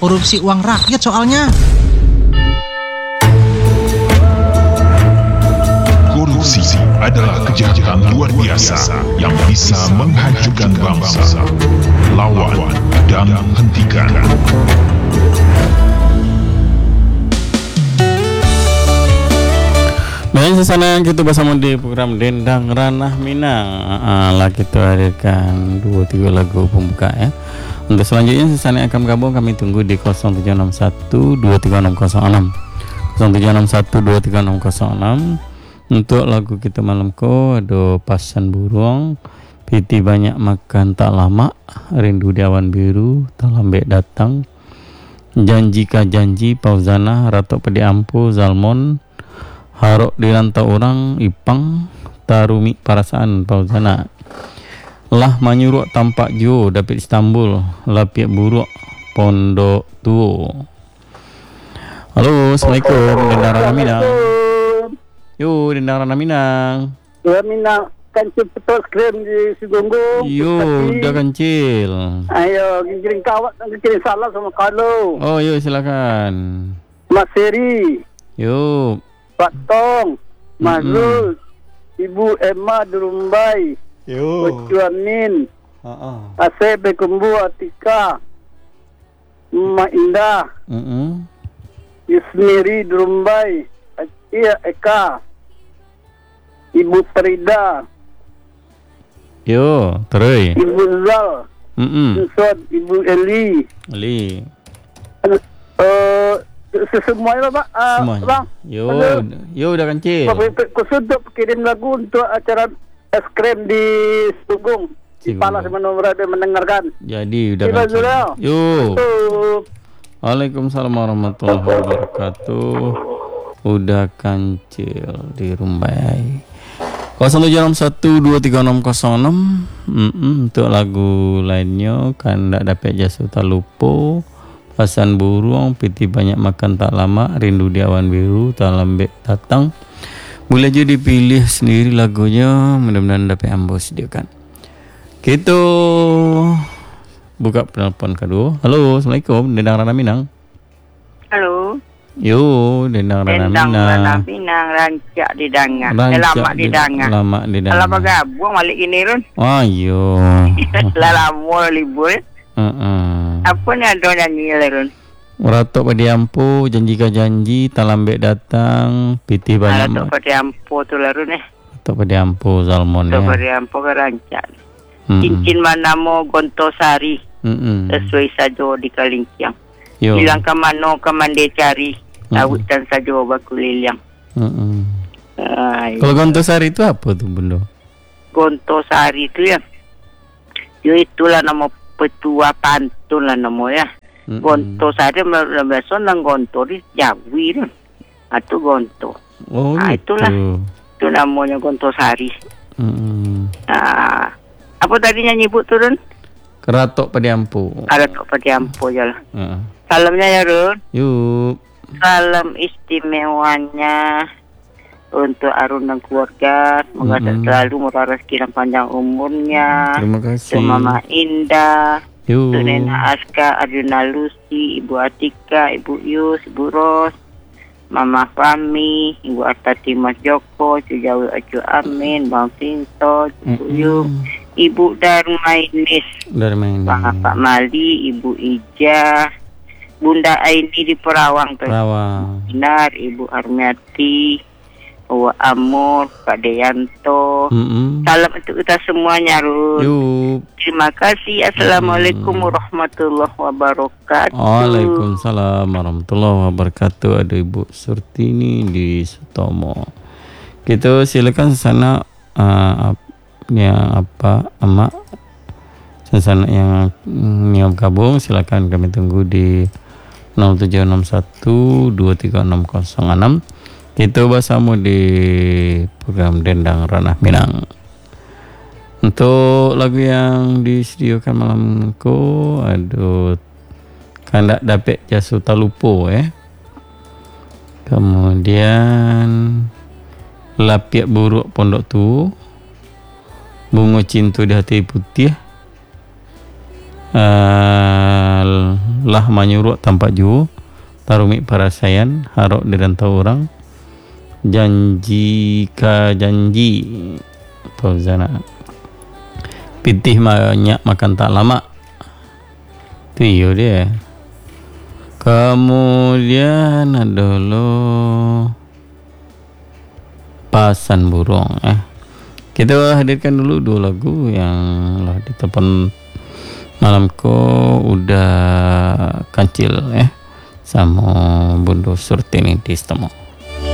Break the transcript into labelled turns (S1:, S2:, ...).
S1: korupsi uang rakyat soalnya.
S2: Korupsi adalah kejahatan luar biasa yang bisa menghancurkan bangsa. Lawan dan hentikan.
S3: Baik, sesana kita bersama di program Dendang Ranah Minang. Lah kita hadirkan 2-3 lagu pembuka ya. Untuk selanjutnya sesana akan bergabung, kami tunggu di 0761 23606 0761 23606. Untuk lagu kita malam ko ada Pasan Burung, Piti Banyak Makan Tak Lama, Rindu di Awan Biru, Tak Lambat Datang, Janji Ka Janji, Pauzana, Ratok Pedi Ampu, Zalmon, Harok di Rantau Orang, Ipang, Tarumi Perasaan, Pauzana, Lah Manyuruk Tampak Jo, Dapat Istanbul, Lapiak Buruk, Pondok Tuo. Halo, Assalamualaikum, Dendang Ranah Minang. Yo, Dendang Ranah Minang.
S4: Ya, Minang kancil betul skrim di Sigonggo.
S3: Yo, udah kancil.
S4: Ayo, kirim kawat, kirim salam sama kalau.
S3: Oh, yo silakan.
S4: Mas Seri,
S3: Yo.
S4: Pak Tong, Mas Zul, Ibu Emma Durumbai,
S3: Yo.
S4: Ocu Amin, Asep Bekumbu Atika, Mak Indah, Yusmiri Durumbai, Acia Eka, Ibu Frida,
S3: Yo, terus.
S4: Ibu Zal, Insod, Ibu Eli. Semuanya Pak,
S3: Semuanya.
S4: Bang.
S3: Yo udah kancil.
S4: Khusus untuk kirim lagu untuk acara es krim di Sugong. Kepala semua berada mendengarkan.
S3: Jadi udah
S4: Terima
S3: kancil.
S4: kasih.
S3: Yo. Waalaikumsalam warahmatullahi wabarakatuh. Udah kancil di Rumbai. 0761230606. Untuk lagu lainnya kan tak dapat jasa tak lupa. Pasan Burung, Piti Banyak Makan Tak Lama, Rindu di Awan Biru, Tak Lambat Datang. Boleh je dipilih sendiri lagunya, mudah-mudahan dapat ambo sediakan. Kita buka penelpon kedua. Halo, Assalamualaikum, Dendang Ranah Minang.
S5: Halo.
S3: Yo, Dendang Ranah Minang.
S5: Dendang Ranah Minang, rancak di Dangan. Lama di Dangan.
S3: Lama di Dangan.
S5: Lama gabung balik ini Run.
S3: Oh, yo.
S5: Lama libur. Apa ni ada nyanyi Run?
S3: Ratok Padi Ampu, Janji Ka Janji, Tak Lambat Datang, Piti Banyak
S5: Ratok Padi Ampu tu Run
S3: Ratok Padi Ampu, Zalmon
S5: ya. Ratok Padi Ampu ke rancak. Cincin mana mo Gontosari. Sesuai saja di Kalinciang. Bilang ke mana ke mandi cari. Awit dan saja baku liliang.
S3: Kalau Gontosari itu apa tu benda?
S5: Gontosari tu ya. Yo itulah nama petua pantun lah namanya. Gonto saja biasa nang gonto di Jawi tu. Itu gonto.
S3: Oh,
S5: itulah. Itu namanya Gonto Sari. Apa tadinya nyebut turun?
S3: Keratok Padi Ampu.
S5: Keratok Padi Ampu je lah. Salamnya ya Run.
S3: Yuk.
S5: Salam istimewanya untuk Arun dan keluarga, semoga selalu murah rezeki dan panjang umurnya.
S3: Terima kasih.
S5: Untuk Mama Indah,
S3: untuk
S5: Nena Aska, Arjuna Lucy, Ibu Atika, Ibu Yus, Ibu Ros, Mama Fami, Ibu Artati Mas Joko, Cu Jawi Acu Amin, Bang Sinto, Ibu Yuk, Ibu Darmainis, Bang Pak Mali, Ibu Ija, Bunda Aini di Perawang, Benar, Ibu Armiati, Wa Amur, Pak Deyanto. Salam untuk kita semuanya, Run. Terima kasih. Assalamualaikum warahmatullahi wabarakatuh.
S3: Waalaikumsalam warahmatullahi wabarakatuh. Ada Ibu Surtini di Sutomo. Kita silakan sana yang apa amak sana yang niat gabung, silakan kami tunggu di 0761 23606. Kita bersama di program Dendang Ranah Minang. Untuk lagu yang disediakan malam ko ada kandak dapat jasu talupo Kemudian Lapiak Buruk Pondok Tu, Bunga Cinta di Hati Putih, lah manyuruk tampak ju tarumi parasayan harok di rantau orang janji ka janji Fauzana pitih banyak makan tak lama tu iyo dia. Kemudian ada lo pasan burung. Kita hadirkan dulu dua lagu yang lah di telepon malamku udah kancil sama Bundo Surtini di Stemo.